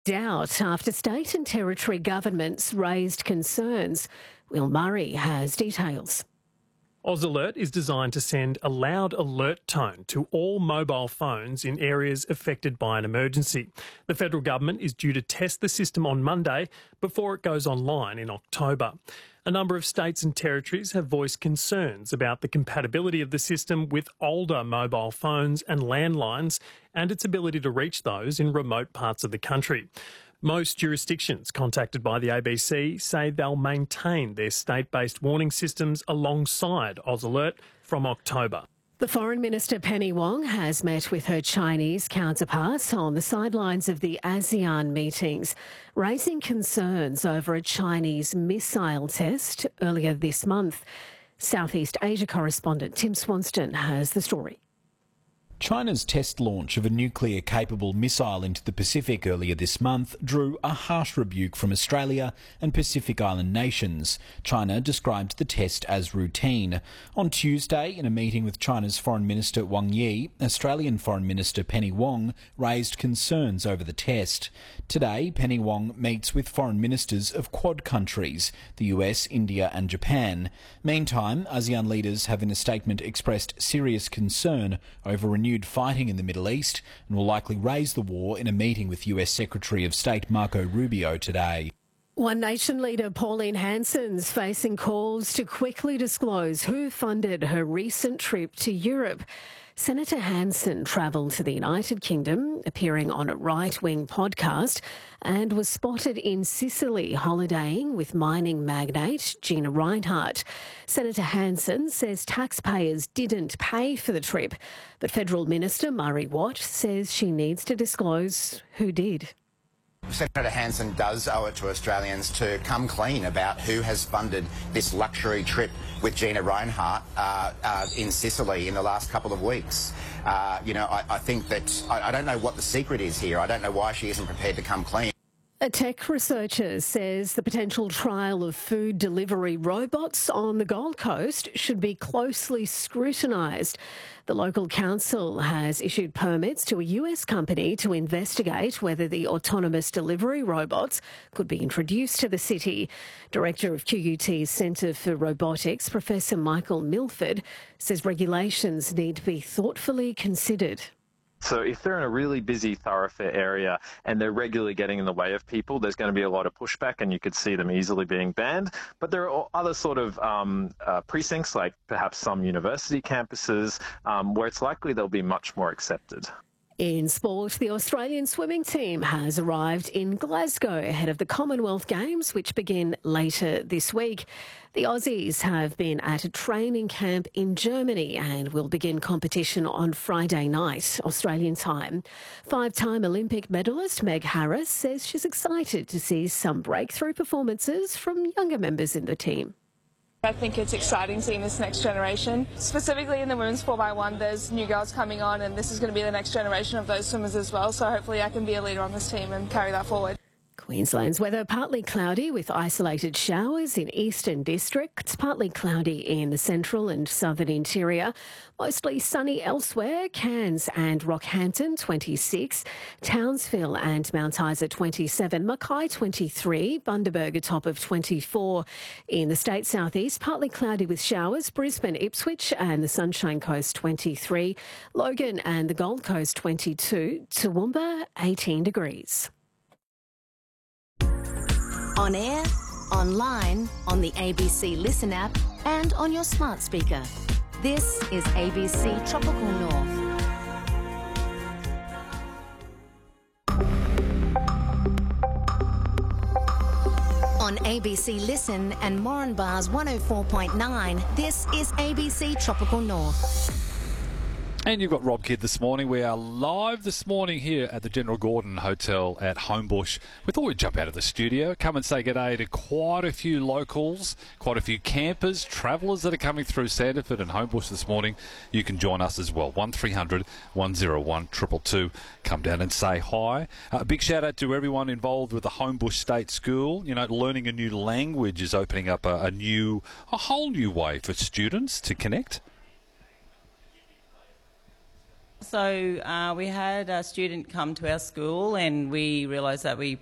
Doubt after state and territory governments raised concerns. Will Murray has details. AusAlert is designed to send a loud alert tone to all mobile phones in areas affected by an emergency. The federal government is due to test the system on Monday before it goes online in October. A number of states and territories have voiced concerns about the compatibility of the system with older mobile phones and landlines and its ability to reach those in remote parts of the country. Most jurisdictions contacted by the ABC say they'll maintain their state-based warning systems alongside AusAlert from October. The Foreign Minister Penny Wong has met with her Chinese counterparts on the sidelines of the ASEAN meetings, raising concerns over a Chinese missile test earlier this month. Southeast Asia correspondent Tim Swanston has the story. China's test launch of a nuclear-capable missile into the Pacific earlier this month drew a harsh rebuke from Australia and Pacific Island nations. China described the test as routine. On Tuesday, in a meeting with China's Foreign Minister Wang Yi, Australian Foreign Minister Penny Wong raised concerns over the test. Today, Penny Wong meets with foreign ministers of Quad countries, the US, India and Japan. Meantime, ASEAN leaders have in a statement expressed serious concern over renewed fighting in the Middle East and will likely raise the war in a meeting with US Secretary of State Marco Rubio today. One Nation leader Pauline Hanson's facing calls to quickly disclose who funded her recent trip to Europe. Senator Hanson travelled to the United Kingdom, appearing on a right-wing podcast, and was spotted in Sicily holidaying with mining magnate Gina Rinehart. Senator Hanson says taxpayers didn't pay for the trip, but Federal Minister Murray Watt says she needs to disclose who did. Senator Hanson does owe it to Australians to come clean about who has funded this luxury trip with Gina Rinehart in Sicily in the last couple of weeks. I think that I don't know what the secret is here. I don't know why she isn't prepared to come clean. A tech researcher says the potential trial of food delivery robots on the Gold Coast should be closely scrutinised. The local council has issued permits to a US company to investigate whether the autonomous delivery robots could be introduced to the city. Director of QUT's Centre for Robotics, Professor Michael Milford, says regulations need to be thoughtfully considered. So if they're in a really busy thoroughfare area and they're regularly getting in the way of people, there's going to be a lot of pushback and you could see them easily being banned. But there are other sort of precincts, like perhaps some university campuses, where it's likely they'll be much more accepted. In sport, the Australian swimming team has arrived in Glasgow ahead of the Commonwealth Games, which begin later this week. The Aussies have been at a training camp in Germany and will begin competition on Friday night, Australian time. Five-time Olympic medalist Meg Harris says she's excited to see some breakthrough performances from younger members in the team. I think it's exciting seeing this next generation. Specifically in the women's 4x1, there's new girls coming on and this is going to be the next generation of those swimmers as well. So hopefully I can be a leader on this team and carry that forward. Queensland's weather partly cloudy with isolated showers in eastern districts, partly cloudy in the central and southern interior, mostly sunny elsewhere. Cairns and Rockhampton 26, Townsville and Mount Isa 27, Mackay 23, Bundaberg a top of 24. In the state southeast, partly cloudy with showers, Brisbane, Ipswich and the Sunshine Coast 23, Logan and the Gold Coast 22, Toowoomba 18 degrees. On air, online, on the ABC Listen app and on your smart speaker. This is ABC Tropical North. On ABC Listen and Moranbah's 104.9, this is ABC Tropical North. And you've got Rob Kidd this morning. We are live this morning here at the General Gordon Hotel at Homebush. We thought we'd jump out of the studio, come and say g'day to quite a few locals, quite a few campers, travellers that are coming through Sanderford and Homebush this morning. You can join us as well, 1300 101 222. Come down and say hi. A big shout out to everyone involved with the Homebush State School. You know, learning a new language is opening up a whole new way for students to connect. So we had a student come to our school and we realised that we